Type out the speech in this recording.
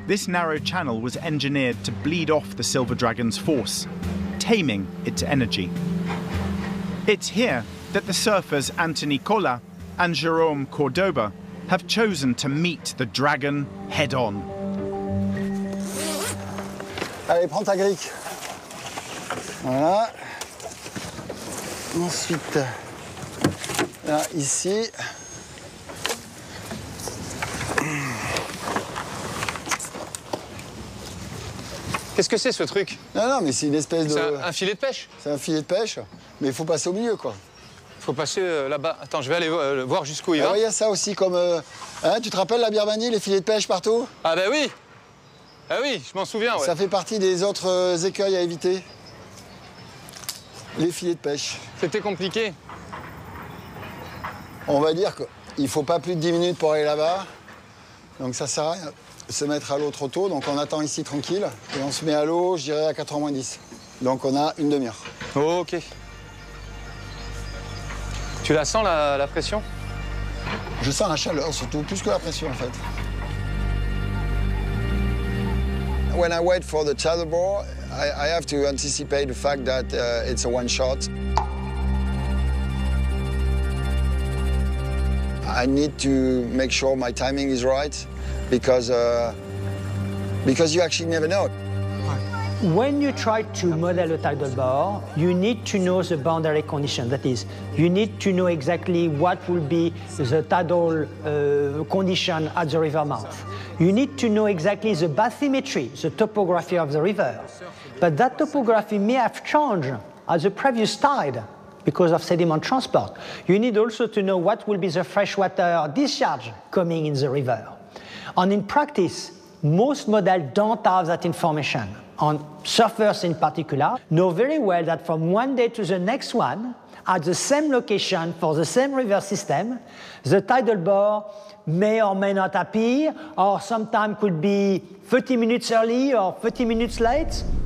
this narrow channel was engineered to bleed off the Silver Dragon's force, taming its energy. It's here that the surfers Anthony Colla and Jérôme Cordoba have chosen to meet the dragon head-on. Allez, prends ta grille. Voilà. Ensuite, là, ici. Qu'est-ce que c'est ce truc? Non, mais c'est une espèce de... C'est un filet de pêche? C'est un filet de pêche, mais il faut passer au milieu, quoi. Il faut passer là-bas. Attends, je vais aller voir jusqu'où il va. Alors, il y a ça aussi comme... hein, tu te rappelles la Birmanie, les filets de pêche partout? Ah ben oui! Ah oui, je m'en souviens, ouais. Ça fait partie des autres écueils à éviter. Les filets de pêche. C'était compliqué. On va dire qu'il ne faut pas plus de 10 minutes pour aller là-bas. Donc ça sert à rien de se mettre à l'eau trop tôt. Donc on attend ici tranquille. Et on se met à l'eau, je dirais, à 4h moins 10. Donc on a une demi-heure. Oh, ok. Tu la sens, la pression? Je sens la chaleur, surtout, plus que la pression, en fait. When I wait for the tether bore, I have to anticipate the fact that it's a one shot. I need to make sure my timing is right because you actually never know. When you try to model a tidal bore, you need to know the boundary condition. That is, you need to know exactly what will be the tidal condition at the river mouth. You need to know exactly the bathymetry, the topography of the river. But that topography may have changed at the previous tide because of sediment transport. You need also to know what will be the freshwater discharge coming in the river. And in practice, most models don't have that information. And surfers in particular know very well that from one day to the next one, at the same location for the same river system, the tidal bore may or may not appear, or sometimes could be 30 minutes early or 30 minutes late.